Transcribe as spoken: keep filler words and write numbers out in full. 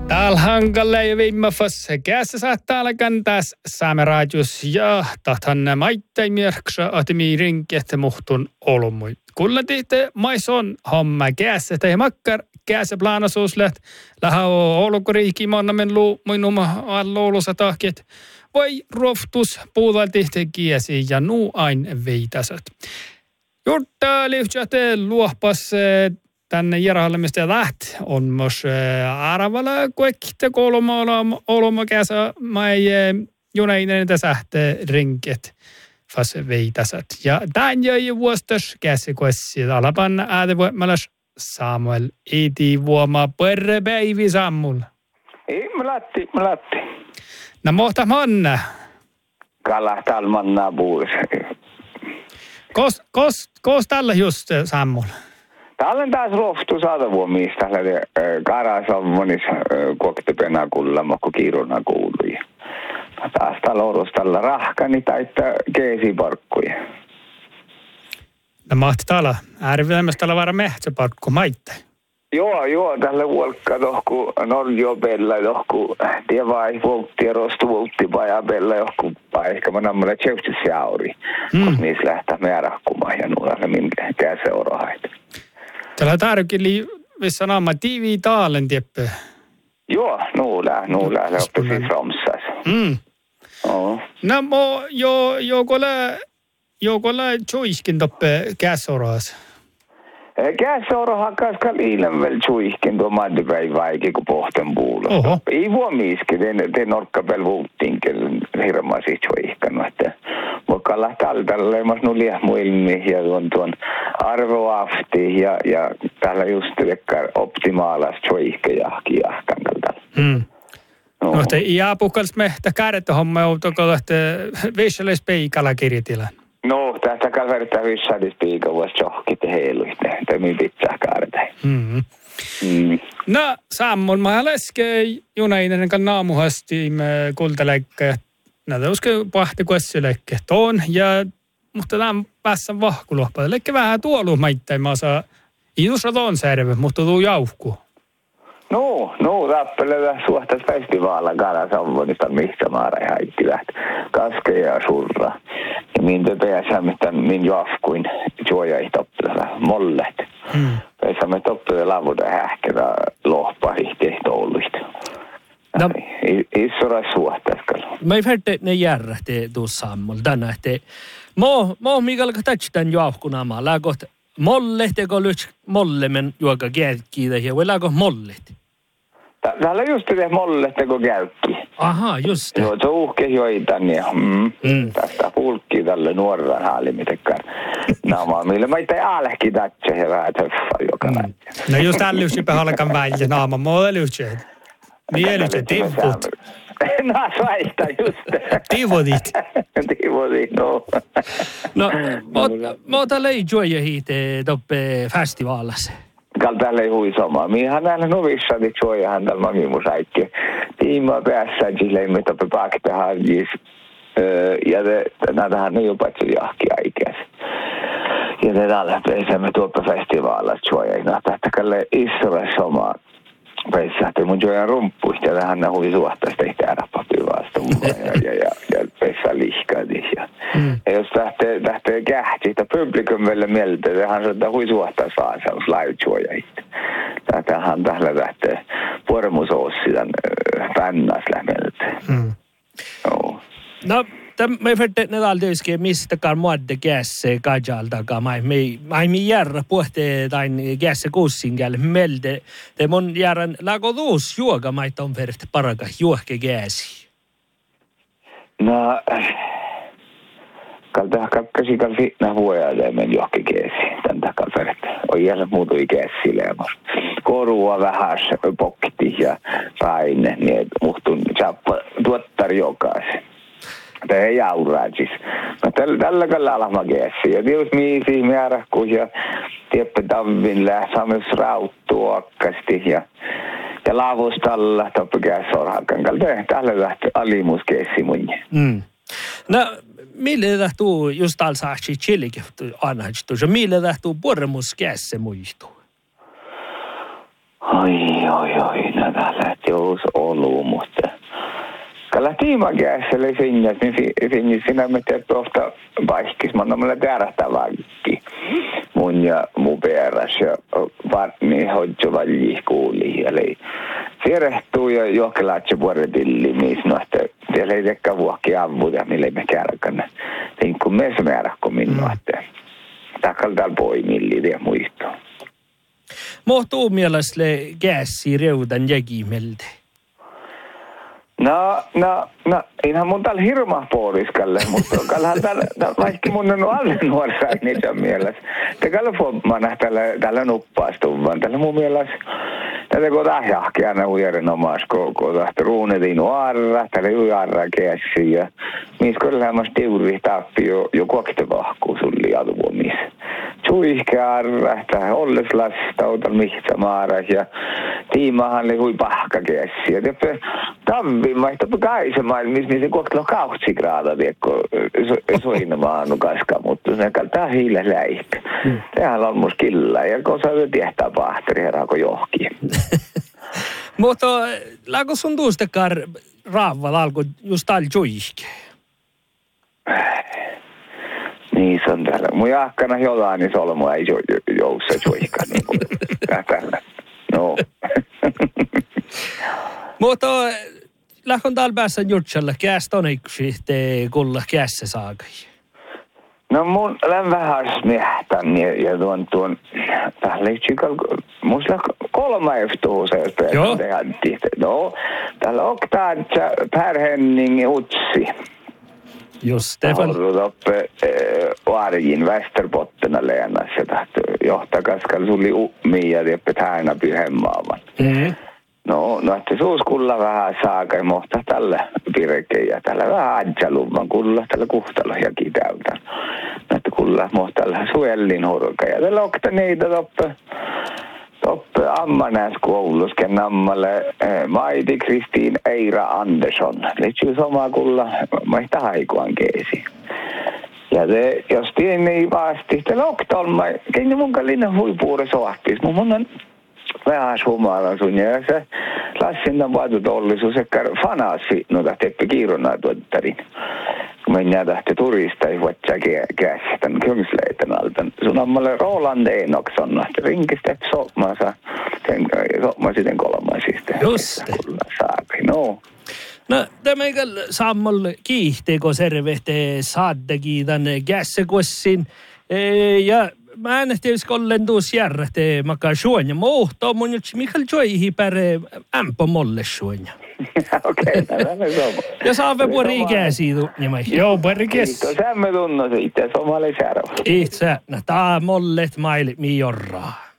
Täällä hankalle ja viimmäfässä kässä saattaa alkan tässä Saameradius ja tahtan maittain mierksa atimi rinket muhtun olumui. Kulla tihte maison homma kässä tai makkar kässä planasuuslet lähä olukoriiki monnamen luu muinuma alloulusa tahket vai ruoftus puudal tihte kiesi ja nuu ain veitasat. Jurtta liuhtsate luohpas tänne järjestelmistä läht on myös aravala kuekte kolmola oloma käsa mai junainen täsähte rinket fas veitasat ja tän jäi vuostas käsi kuessi alapan äädevoimalas Samuel iti vuoma perre päivi Samuel. Ei mlatti mlatti. No mohta manna. Kalahtal manna puus. Kos kos kos tällä just Samuel. Täällä on taas loftu saatavuomista, tällä karasammonis kuoktepena kullama, kun kiiruna kuului. Taas täällä orostalla rahkani taittaa keesiparkkuja. No mahti täällä, äärivämmästä täällä vara mehtsäparkku maittain. Joo, joo, tällä vuolkka tohku Norjopella, tohku tievai vuotti ja rostuvuotti pajapella, johku paikka, mä nammalle tseustisjauri, mm. kun niissä lähtää määräkkumaan ja nuolla minkä käseorohaita. Tällä tärkeä vissä naama tiivii taalen tieppö. Joo, nuulää, nuulää, se oppi siis romsas. Mm. Oh. No, mo, jo, jokolla, jokolla tjoiskin toppe käsoroas. Käsoroha kaskal iilän vel tjoiskin tuo maddipäin vaikin kuin pohten puulosta. Ei vuomiiski, te norkkapel vuuttiinkin hirmaasi tjoihkanut, että voikalla tältä leimas nu liehmuilmi ja tuon tuon arvoafti ja, ja täällä just tekkar optimaalas tjoihke jahki jahkankalta. Mm. No, no te iäpukkals mehtä käärettä homma joutoko, että viisseles peikalla kirjatila. No, tästä kalvertaa vissadis piika vuos johkit heiluiste, te mi pitää kääretä. Mm. Mm. No, Samuel, mä läskee junainen kan naamuhasti me kultaleikka. Näitä uskon pahti kuessileikki tuon ja mutta tämän päässä vahkulohpa. Leikki vähän tuolu maittain mä saa idusra tuon särve, mutta tuu jauhku. No, no, rappeleva suhtas festivaalla karasammonista missä maara haikki lähti. Kaske ja surra. Ja minä pääsä, mitä minä jafkuin juojai toppelella mollet. Hmm. Pääsä me toppelella lavuda hähkerä lohpahti touluista. No. Issora suhtaskalla. Mä ei färte ne järrähti tuossa sammulla tänä, että mo, mo mikä tätsitän jauhkunamaa. Lääkot mollet, eikö lyhtsä mollemen juoka kärkiitä ja voi lääkot mollet? Täällä just te mollet, eikö käykki. Aha, just te. Joo, se uhke joitan ja mm, mm. tästä pulkkii tälle nuoran haalimitekään. Naamaa, millä mä itse älkki tätsä ja vähän töffaa joka näin. No just tällä lyhtsipä halkan väliä naama, mua lyhtsä. Miellytä, tivut. Naas väistä just. Tivudit. Tivudit, no. No, mä otan leijuja hiite toppe festivaalassa. Kal täällä ei hui samaa. Mihän näillä novissati juojahan täällä magimusaikki. Tiimaa päässä, siis leimme toppe pakta harjis. Ja näitähän ei ole patsi jahki aikäs. Ja te täällä pääsemme tuoppe festivaalassa juojina. Tähtäkälle isolle samaa. Peissä, te mun jojan rumpuista ja tähän hui suhtaisi tehty äräpapia vasta ja, ja, ja, ja peissä lihkaadis. Ja, mm. ja jos lähtee, lähtee kähti, että publikum vielä mieltä, tähän saattaa hui suhtaisi vaan sellaisi laivjuoja itse. Tähän tähän lähtee pormusoossi tämän pännas lämmeltä. Mm. No. No. Mä färte nädaltöiske mistäkään muodde kässe kajaltakaan. Mä ei mi järra puhte tain kässe kussinkälle melde. Te mun järran laako tuus juoga maita on färte paraka juohke käsi. No, kalta kakkasi kalfi na vuoja men juohke käsi. Tän takaa färte. On jällä muutui käsi leemas. Korua vähäs pokti ja raine, niin muhtun chappa tuottar jokaisen. Tämä ei jauraajis. No tällä, tällä kalla alama käsi. Ja tiedät miisi määräkku ja tieppä tavvin lähtsämys rauttuokkasti ja ja lavustalla toppa käsi orhakan kalta. Tällä lähti alimus käsi mun. Mm. No, mille lähtuu just täällä saasi chilikin anhaistuu? Mille lähtuu porremus käsi muistuu? Oi, oi, oi. No täällä jos ollut, mutta kalla tiimakäiselle finjas, niin finjas sinä me teet tuosta vaikkis, mä annan mulle täärähtää vaikki mun ja mun peräs ja varni hoidjo valji kuuli, eli sierehtuu ja johkelaatse vuoretilli, missä noista, siellä ei tekkä vuokki avvuta, mille me kärkänä, niin kuin me se määräkko minua, että takal täällä poimilli ja muistuu. Mohtuu mielestä käsi reudan jäkimeltä? No, no, no, ihan mun täällä hirma puoliskalle, mutta källähän täällä, vaikka mun on alle nuorsa niitä mielessä. Te kalla fommana täällä, täällä nuppaastuun, vaan täällä mun mielessä, tätä kun tahjahki aina ujerin omas, kun, kun tahti ruunetiin uarra, täällä ujarra käsi ja missä kyllähän mä stiuri tappi jo, jo kuokitevahkuu sulli aluvuomis. Suihkearra, tähän olleslastautan mihtsä maaras ja tiimahan oli hui pahka käsi. Ja teppä tavvin vaihtopa kaisemaailma, missä niin se kuokitella kahtsi graada, tiekko, soinamaan kaskaa, mutta se kaltaa hiile läihkä. Hmm. Tehän on mus killa ja kun saa tietää pahteri herraako johki. Mutta laako sun tuustekar raavval alkoi just täällä joihke? Niin se on täällä. Mun jahkana jollain niin solmua ei joussa joihka. Niin kuin täällä. No. Mutta lähdön täällä päässä jutsalla. Käästä on yksi te kulla käässä saakai. No mun olen vähän smiehtan ja, ja tuon tuon täällä ei tsikal, musta kolma eftuhu se, jos tehdään. No, täällä on täällä Per Henning Utsi. Just, Stefan. Ollut oppe Vargin Västerbottena leenassa ja tahti johtakaskalla suli ummi ja tieppä täänä pyhemmaavan. Mm-hmm. No, no että suuskulla vähän saaka ja mohtaa tällä pirkeä ja tällä vähän adjalumman kulla tällä kuhtalojakin täältä. No, että kulla mohtaa tällä suellin hurka ja tällä okta niitä toppe, toppe ammanäsku Oulusken nammalle eh, Maiti Kristiin Eira Andersson. Liittyy samaa kulla, maista haikuan keesi. Ja te, jos tieni vaasti, te loktalma, keini munka linnan huipuure sohtis. Mun on vähän humala sun ja se lassin tämän vaatutollisuus, että fanasi noita teppi kiironnaa tuottarin. Kun mennään tähti turista, ei voi käsitän kyngsleitän alta. Sun ammalle Roland Enoksson, että rinkistä sopmasa, sopma sitten kolmaisista. Just. Saapi, no. No, tämä ei sammalle kiihteeko servehte saaddakin tänne kässekossin. Ja mä en tietysti ollen tuossa järrähte makaa suonja. Mä ohtaa mun jutsi Mikael Joihi päre ämpö molle suonja. Okei, tämä on sama. Ja saave puoli ikäisiä. Joo, pari kes. Kiitos, emme tunnu siitä, somali särvo. Itse, tää mollet mailit mi jorraa.